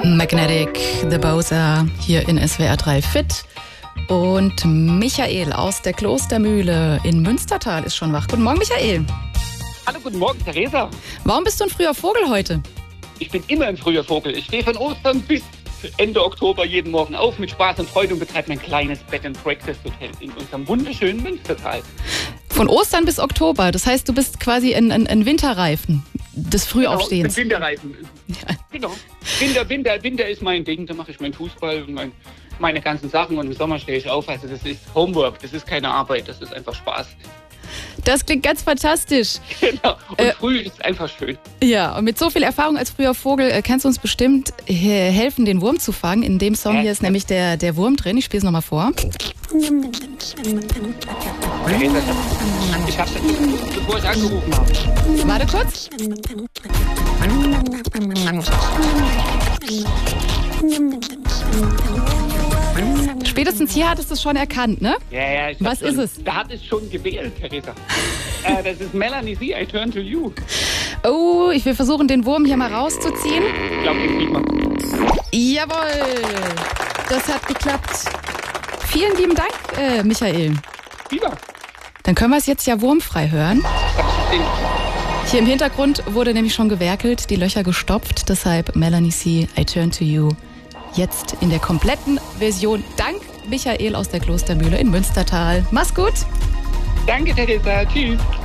Magnetic, The Bowser hier in SWR 3 Fit. Und Michael aus der Klostermühle in Münstertal ist schon wach. Guten Morgen, Michael. Hallo, guten Morgen, Theresa. Warum bist du ein früher Vogel heute? Ich bin immer ein früher Vogel. Ich stehe von Ostern bis Ende Oktober jeden Morgen auf mit Spaß und Freude und betreibe mein kleines Bed-and-Breakfast-Hotel in unserem wunderschönen Münstertal. Von Ostern bis Oktober, das heißt, du bist quasi ein Winterreifen des Frühaufstehens. Genau, Winterreifen. Ja. Genau. Winter ist mein Ding, da mache ich meinen Fußball und meine ganzen Sachen und im Sommer stehe ich auf. Also das ist Homework, das ist keine Arbeit, das ist einfach Spaß. Das klingt ganz fantastisch. Genau, und früh ist einfach schön. Ja, und mit so viel Erfahrung als früher Vogel kannst du uns bestimmt helfen, den Wurm zu fangen. In dem Song hier ist nämlich der Wurm drin. Ich spiele es nochmal vor. Ich hab's bevor ich angerufen habe. Warte kurz. Spätestens hier hattest du es schon erkannt, ne? Ja. Was ist es? Da hat es schon gewählt, Theresa. Das ist Melanie C, I Turn to You. Oh, ich will versuchen, den Wurm hier mal rauszuziehen. Ich glaube, den kriegt man. Jawohl, das hat geklappt. Vielen lieben Dank, Michael. Lieber. Dann können wir es jetzt ja wurmfrei hören. Hier im Hintergrund wurde nämlich schon gewerkelt, die Löcher gestopft. Deshalb Melanie C, I Turn to You. Jetzt in der kompletten Version. Dank Michael aus der Klostermühle in Münstertal. Mach's gut. Danke, Theresa. Tschüss.